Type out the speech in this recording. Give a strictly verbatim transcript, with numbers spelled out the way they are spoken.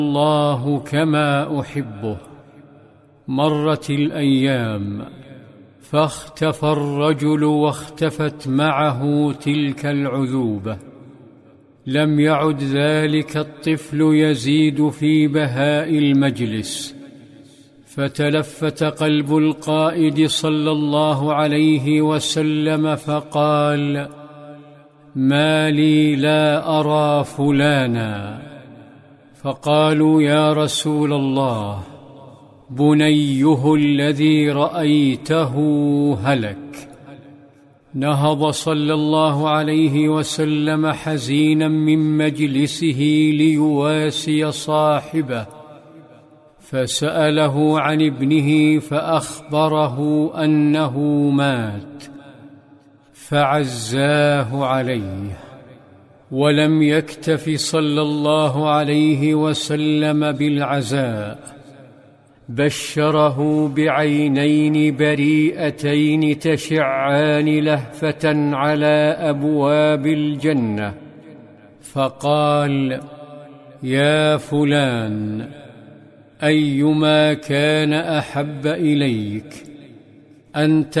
الله كما أحبه. مرت الأيام فاختفى الرجل واختفت معه تلك العذوبة. لم يعد ذلك الطفل يزيد في بهاء المجلس، فتلفت قلب القائد صلى الله عليه وسلم فقال: ما لي لا أرى فلانا؟ فقالوا: يا رسول الله، بنيه الذي رأيته هلك. نهض صلى الله عليه وسلم حزينا من مجلسه ليواسي صاحبه، فسأله عن ابنه فأخبره أنه مات، فعزاه عليه. ولم يكتف صلى الله عليه وسلم بالعزاء، بشره بعينين بريئتين تشعان لهفة على أبواب الجنة، فقال: يا فلان، أيما كان أحب إليك، أنت